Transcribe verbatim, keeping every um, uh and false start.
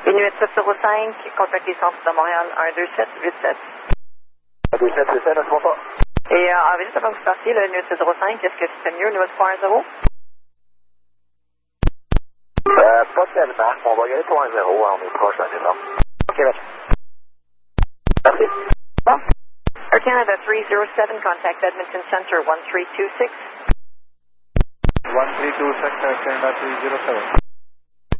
Inuit sept zéro cinq, contactez Centre de Montréal un deux sept huit sept. un deux sept huit sept, ne pas. Et euh, juste avant que vous partiez, le Inuit sept zéro cinq, est-ce que c'était mieux, numéro trois un zéro? Euh, pas tellement. On va y aller trois un zéro, hein, on est proche d'un énorme. OK, merci. Merci. Bon. Air Canada three zero seven, contact Edmonton Center one three two six. one three two six, Air Canada three zero seven.